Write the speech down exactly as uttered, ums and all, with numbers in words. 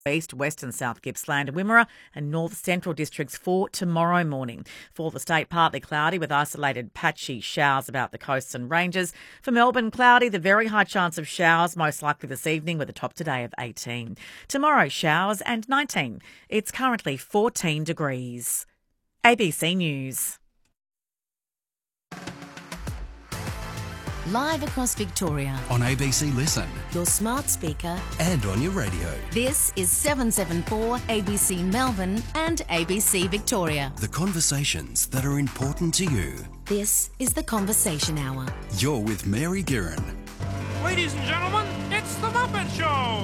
East, West and South Gippsland, Wimmera and North Central districts for tomorrow morning. For the state, partly cloudy with isolated patchy showers about the coasts and ranges. For Melbourne, cloudy, the very high chance of showers, most likely this evening with a top today of eighteen. Tomorrow, showers and nineteen. It's currently fourteen degrees. A B C News. Live across Victoria. On A B C Listen. Your smart speaker. And on your radio. This is seven seven four A B C Melbourne and A B C Victoria. The conversations that are important to you. This is The Conversation Hour. You're with Mary Guerin. Ladies and gentlemen, it's The Muppet Show!